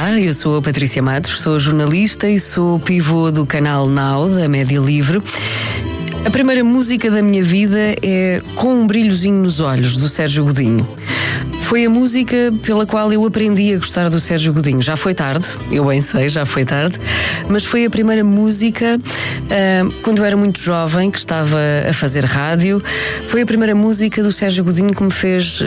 Olá, eu sou a Patrícia Matos, sou jornalista e sou pivô do canal Now, da Média Livre. A primeira música da minha vida é Com um Brilhozinho nos Olhos, do Sérgio Godinho. Foi a música pela qual eu aprendi a gostar do Sérgio Godinho. Já foi tarde, eu bem sei, já foi tarde, mas foi a primeira música, quando eu era muito jovem, que estava a fazer rádio, foi a primeira música do Sérgio Godinho que me fez